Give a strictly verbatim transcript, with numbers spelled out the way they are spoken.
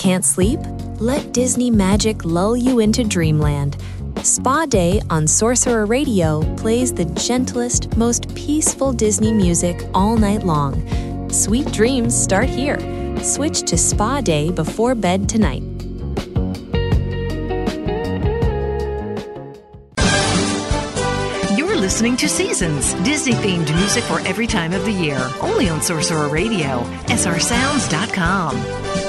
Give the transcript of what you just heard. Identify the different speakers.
Speaker 1: Can't sleep? Let Disney magic lull you into dreamland. Spa Day on Sorcerer Radio plays the gentlest, most peaceful Disney music all night long. Sweet dreams start here. Switch to Spa Day before bed tonight.
Speaker 2: You're listening to Seasons, Disney-themed music for every time of the year. Only on Sorcerer Radio, S R sounds dot com.